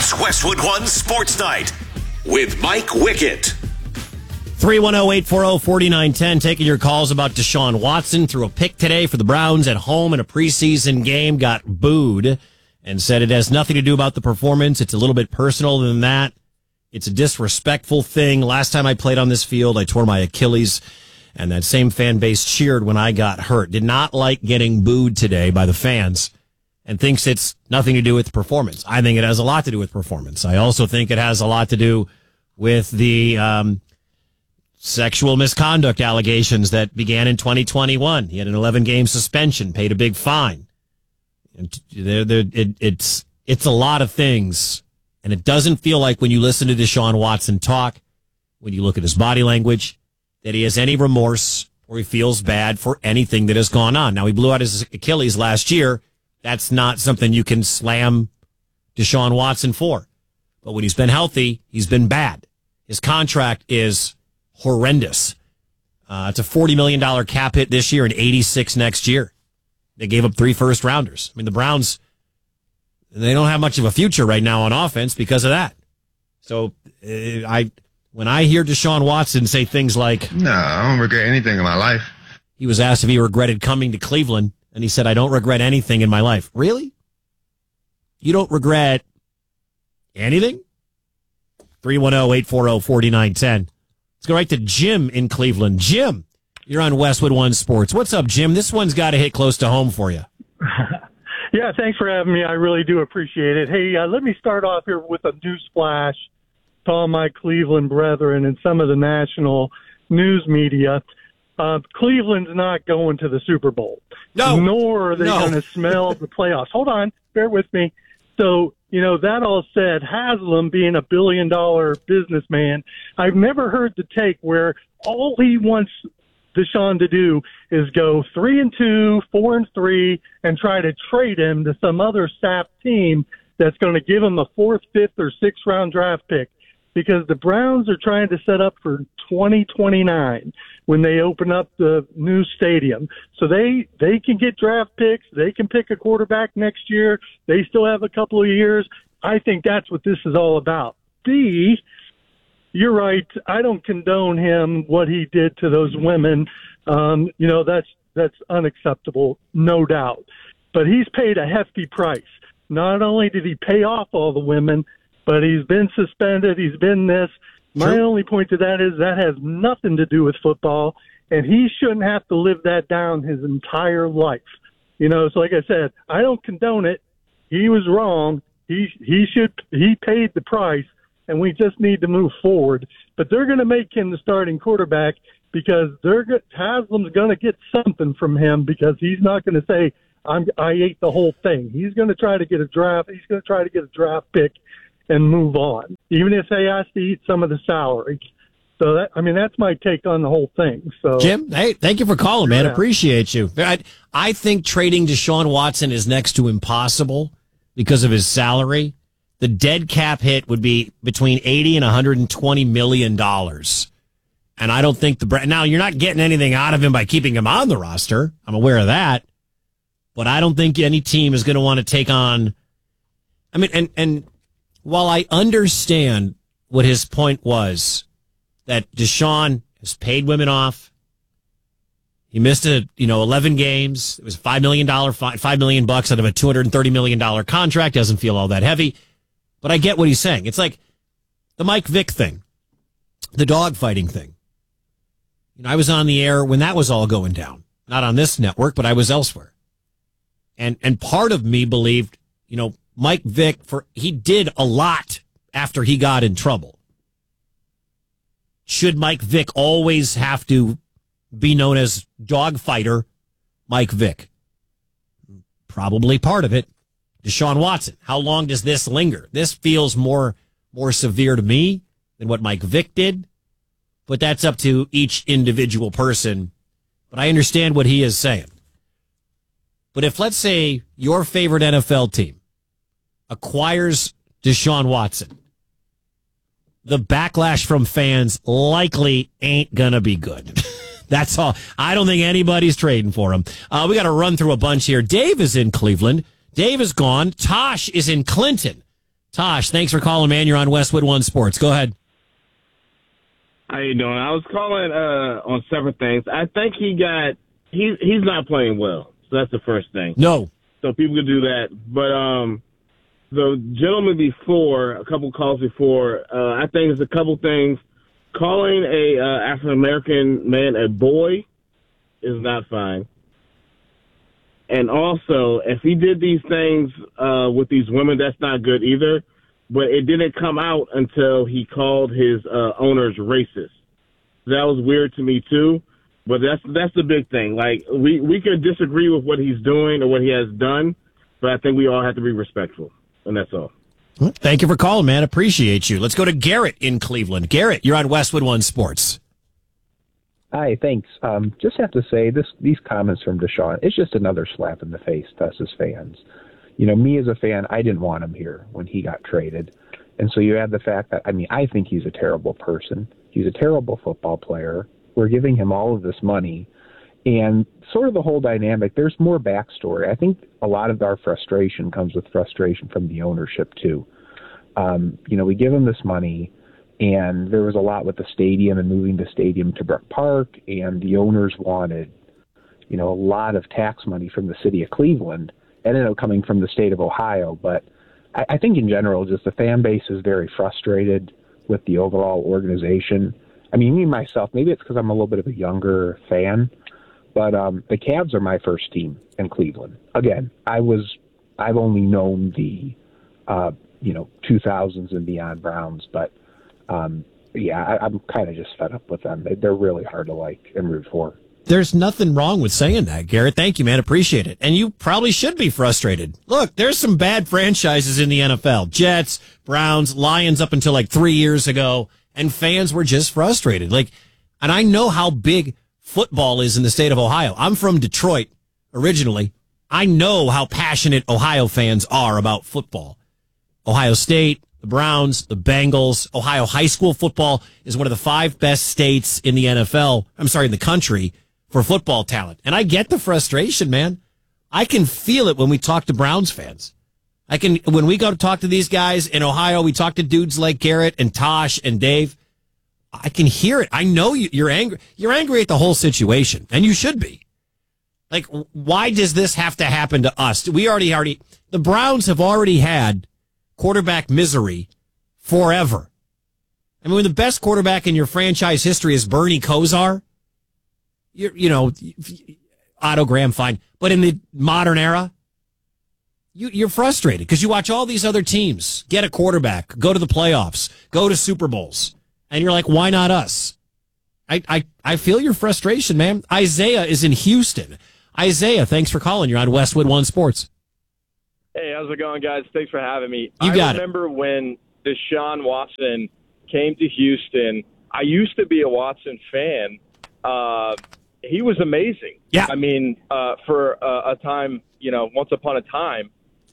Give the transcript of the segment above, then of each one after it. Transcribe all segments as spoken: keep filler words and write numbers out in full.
It's Westwood One Sports Night with Mike Wickett. three one zero, eight four zero, four nine one zero. Taking your calls about Deshaun Watson. Threw a pick today for the Browns at home in a preseason game. Got booed and said it has nothing to do about the performance. It's a little bit personal than that. It's a disrespectful thing. Last time I played on this field, I tore my Achilles, and that same fan base cheered when I got hurt. Did not like getting booed today by the fans, and thinks it's nothing to do with performance. I think it has a lot to do with performance. I also think it has a lot to do with the um, sexual misconduct allegations that began in twenty twenty-one. He had an eleven-game suspension, paid a big fine. And they're, they're, it, it's it's a lot of things, and it doesn't feel like when you listen to Deshaun Watson talk, when you look at his body language, that he has any remorse or he feels bad for anything that has gone on. Now, he blew out his Achilles last year. That's not something you can slam Deshaun Watson for. But when he's been healthy, he's been bad. His contract is horrendous. Uh, it's a forty million dollars cap hit this year and eighty-six next year. They gave up three first rounders. I mean, the Browns, they don't have much of a future right now on offense because of that. So uh, I, when I hear Deshaun Watson say things like, no, I don't regret anything in my life. He was asked if he regretted coming to Cleveland, and he said, I don't regret anything in my life. Really? You don't regret anything? three one zero, eight four zero, four nine one zero. Let's go right to Jim in Cleveland. Jim, you're on Westwood One Sports. What's up, Jim? This one's got to hit close to home for you. Yeah, thanks for having me. I really do appreciate it. Hey, uh, let me start off here with a news flash to all my Cleveland brethren and some of the national news media. Uh, Cleveland's not going to the Super Bowl. No. Nor are they No. going to smell the playoffs. Hold on. Bear with me. So, you know, that all said, Haslam being a billion-dollar businessman, I've never heard the take where all he wants Deshaun to do is go three and two, four and three, and try to trade him to some other sap team that's going to give him a fourth, fifth, or sixth round draft pick. Because the Browns are trying to set up for twenty twenty-nine when they open up the new stadium. So they, they can get draft picks. They can pick a quarterback next year. They still have a couple of years. I think that's what this is all about. B, you're right. I don't condone him, what he did to those women. Um, you know, that's that's unacceptable, no doubt. But he's paid a hefty price. Not only did he pay off all the women, but he's been suspended. He's been this. My True. only point to that is that has nothing to do with football, and he shouldn't have to live that down his entire life. You know, so like I said, I don't condone it. He was wrong. He he should he paid the price, and we just need to move forward. But they're going to make him the starting quarterback because they're go- Haslam's going to get something from him because he's not going to say I'm I ate the whole thing. He's going to try to get a draft. He's going to try to get a draft pick and move on, even if they has to eat some of the salary. So that, I mean, that's my take on the whole thing. So, Jim, hey, thank you for calling, man. Yeah. Appreciate you. I, I think trading Deshaun Watson is next to impossible because of his salary. The dead cap hit would be between eighty and one hundred twenty million dollars. And I don't think the Bra- now you're not getting anything out of him by keeping him on the roster. I'm aware of that, but I don't think any team is going to want to take on. I mean, and and. While I understand what his point was, that Deshaun has paid women off, he missed a you know eleven games. It was five million dollars, five million bucks out of a two hundred thirty million dollars contract. Doesn't feel all that heavy, but I get what he's saying. It's like the Mike Vick thing, the dogfighting thing. You know, I was on the air when that was all going down, not on this network, but I was elsewhere, and and part of me believed, you know. Mike Vick, for he did a lot after he got in trouble. Should Mike Vick always have to be known as dogfighter Mike Vick? Probably part of it. Deshaun Watson, how long does this linger? This feels more more severe to me than what Mike Vick did, but that's up to each individual person. But I understand what he is saying. But if, let's say, your favorite N F L team acquires Deshaun Watson, the backlash from fans likely ain't gonna be good. That's all. I don't think anybody's trading for him. Uh, we got to run through a bunch here. Dave is in Cleveland. Dave is gone. Tosh is in Clinton. Tosh, thanks for calling, man. You're on Westwood One Sports. Go ahead. How you doing? I was calling uh, on several things. I think he got he's he's not playing well. So that's the first thing. No. So people could do that. But um, the gentleman before, a couple calls before, uh, I think there's a couple things. Calling a uh, African American man a boy is not fine. And also, if he did these things uh, with these women, that's not good either. But it didn't come out until he called his uh, owners racist. That was weird to me too. But that's that's the big thing. Like we we could disagree with what he's doing or what he has done, but I think we all have to be respectful, and that's all. Well, thank you for calling, man. Appreciate you. Let's go to Garrett in Cleveland. Garrett, you're on Westwood One Sports. Hi, thanks. Um, just have to say this: these comments from Deshaun, it's just another slap in the face to us as fans. You know, me as a fan, I didn't want him here when he got traded. And so you add the fact that, I mean, I think he's a terrible person. He's a terrible football player. We're giving him all of this money. And sort of the whole dynamic, there's more backstory. I think a lot of our frustration comes with frustration from the ownership, too. Um, you know, we give him this money, and there was a lot with the stadium and moving the stadium to Brook Park, and the owners wanted, you know, a lot of tax money from the city of Cleveland. Ended up coming from the state of Ohio, but I, I think in general, just the fan base is very frustrated with the overall organization. I mean, me myself, maybe it's because I'm a little bit of a younger fan, but um, the Cavs are my first team in Cleveland. Again, I was, I've only known the, uh, you know, two thousands and beyond Browns, but um, yeah, I, I'm kind of just fed up with them. They, they're really hard to like and root for. There's nothing wrong with saying that, Garrett. Thank you, man. Appreciate it. And you probably should be frustrated. Look, there's some bad franchises in the N F L. Jets, Browns, Lions up until like three years ago, and fans were just frustrated. Like, and I know how big football is in the state of Ohio. I'm from Detroit originally. I know how passionate Ohio fans are about football. Ohio State, the Browns, the Bengals, Ohio high school football is one of the five best states in the N F L. I'm sorry, in the country. For football talent. And I get the frustration, man. I can feel it when we talk to Browns fans. I can, when we go to talk to these guys in Ohio, we talk to dudes like Garrett and Tosh and Dave. I can hear it. I know you, you're angry. You're angry at the whole situation, and you should be. Like, why does this have to happen to us? We already, already, the Browns have already had quarterback misery forever. I mean, when the best quarterback in your franchise history is Bernie Kosar, You're, you know, Otto Graham, fine. But in the modern era, you, you're frustrated because you watch all these other teams get a quarterback, go to the playoffs, go to Super Bowls, and you're like, why not us? I, I, I feel your frustration, man. Isaiah is in Houston. Isaiah, thanks for calling. You're on Westwood One Sports. Hey, how's it going, guys? Thanks for having me. You got I remember it. when Deshaun Watson came to Houston. I used to be a Watson fan. Uh, He was amazing. Yeah. I mean, uh, for uh, a time, you know, once upon a time.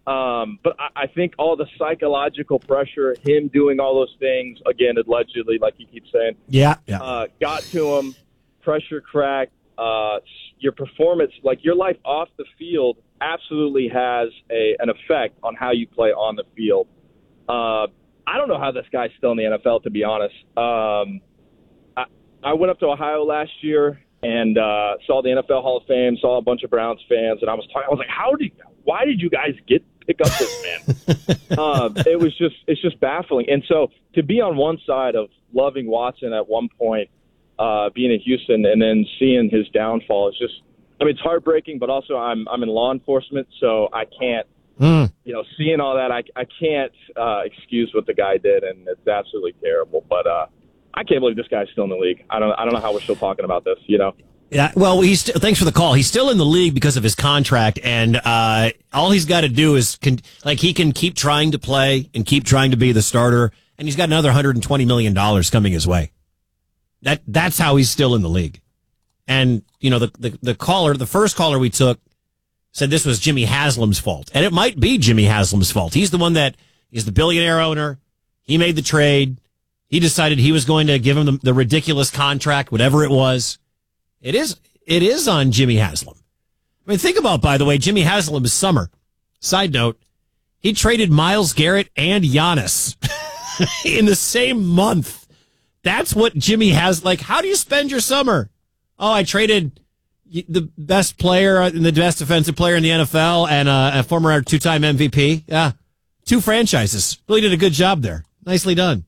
Um, but I, I think all the psychological pressure, him doing all those things, again, allegedly, like you keep saying, yeah, yeah. Uh, got to him, pressure cracked. Uh, your performance, like your life off the field, absolutely has a an effect on how you play on the field. Uh, I don't know how this guy's still in the N F L, to be honest. Um, I, I went up to Ohio last year and uh, saw the N F L Hall of Fame, saw a bunch of Browns fans, and I was talking. I was like, "How did? Why did you guys get pick up this man?" uh, it was just, it's just baffling. And so to be on one side of loving Watson at one point, uh, being in Houston, and then seeing his downfall is just, I mean, it's heartbreaking. But also, I'm I'm in law enforcement, so I can't, mm. you know, seeing all that, I I can't uh, excuse what the guy did, and it's absolutely terrible. But uh, I can't believe this guy's still in the league. I don't I don't know how we're still talking about this, you know. Yeah, well, he's st- thanks for the call. He's still in the league because of his contract, and uh, all he's got to do is con- like he can keep trying to play and keep trying to be the starter, and he's got another one hundred twenty million dollars coming his way. That that's how he's still in the league. And you know, the, the the caller, the first caller we took, said this was Jimmy Haslam's fault, and it might be Jimmy Haslam's fault. He's the one that is the billionaire owner. He made the trade. He decided he was going to give him the, the ridiculous contract, whatever it was. It is it is on Jimmy Haslam. I mean, think about, by the way, Jimmy Haslam's summer. Side note, He traded Myles Garrett and Giannis in the same month. That's what Jimmy has. Like, how do you spend your summer? Oh, I traded the best player and the best defensive player in the N F L and uh, a former two-time M V P. Yeah, two franchises. Really did a good job there. Nicely done.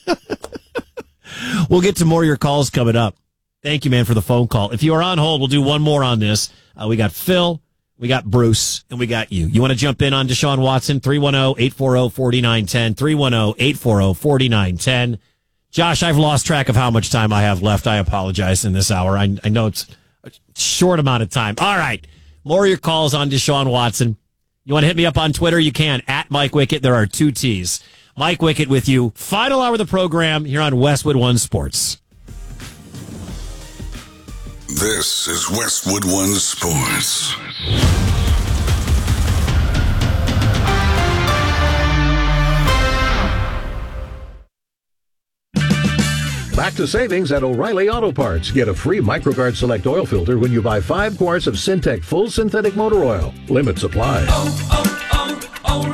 We'll get to more of your calls coming up. Thank you, man, for the phone call. If you are on hold, we'll do one more on this. Uh, we got Phil, we got Bruce, and we got you. You want to jump in on Deshaun Watson? three one zero, eight four zero, four nine one zero, three one zero, eight four zero, four nine one zero. Josh, I've lost track of how much time I have left. I apologize in this hour. I, I know it's a short amount of time. All right. More of your calls on Deshaun Watson. You want to hit me up on Twitter? You can, at Mike Wickett. There are two T's. Mike Wickett with you. Final hour of the program here on Westwood One Sports. This is Westwood One Sports. Back to savings at O'Reilly Auto Parts. Get a free MicroGuard Select oil filter when you buy five quarts of Syntec Full Synthetic Motor Oil. Limit supply. Oh,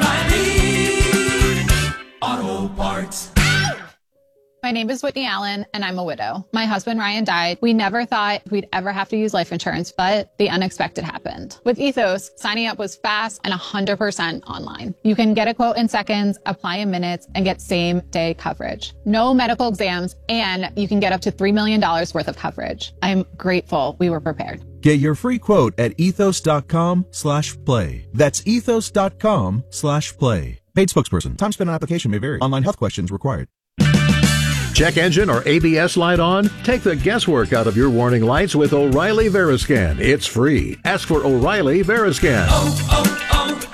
oh, oh, O'Reilly Auto Parts. My name is Whitney Allen, and I'm a widow. My husband, Ryan, died. We never thought we'd ever have to use life insurance, but the unexpected happened. With Ethos, signing up was fast and one hundred percent online. You can get a quote in seconds, apply in minutes, and get same-day coverage. No medical exams, and you can get up to three million dollars worth of coverage. I'm grateful we were prepared. Get your free quote at ethos.com slash play. That's ethos.com slash play. Paid spokesperson. Time spent on application may vary. Online health questions required. Check engine or A B S light on? Take the guesswork out of your warning lights with O'Reilly Veriscan. It's free. Ask for O'Reilly Veriscan. Oh,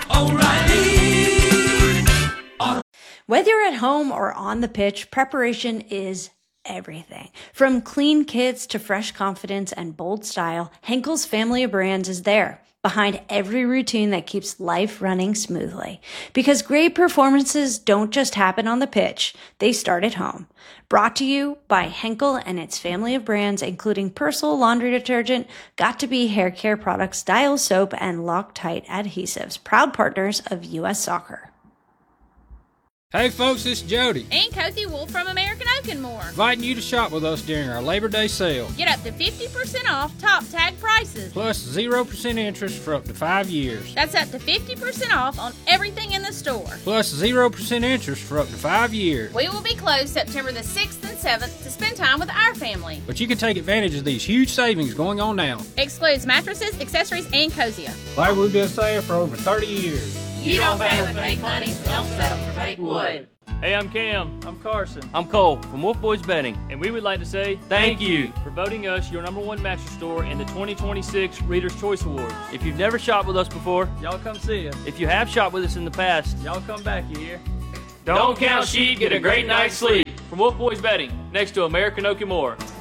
oh, oh, O'Reilly. Whether you're at home or on the pitch, preparation is everything. From clean kits to fresh confidence and bold style, Henkel's family of brands is there, behind every routine that keeps life running smoothly. Because great performances don't just happen on the pitch, they start at home. Brought to you by Henkel and its family of brands, including Persil laundry detergent, Got2b hair care products, Dial soap, and Loctite adhesives, proud partners of U S Soccer. Hey folks, it's Jody. And Cozy Wolf from American Oak and More. Inviting you to shop with us during our Labor Day sale. Get up to fifty percent off top tag prices. Plus zero percent interest for up to five years. That's up to fifty percent off on everything in the store. Plus zero percent interest for up to five years. We will be closed September the sixth and seventh to spend time with our family. But you can take advantage of these huge savings going on now. Excludes mattresses, accessories, and Cosia. Like we've been saying for over thirty years. You don't pay with fake money, so don't settle for fake wood. Hey, I'm Cam. I'm Carson. I'm Cole from Wolf Boys Betting. And we would like to say thank you for voting us your number one mattress store in the twenty twenty-six Reader's Choice Awards. If you've never shopped with us before, y'all come see us. If you have shopped with us in the past, y'all come back, you hear? Don't, don't count sheep, get a great night's sleep. From Wolf Boys Betting, next to American Oak and More.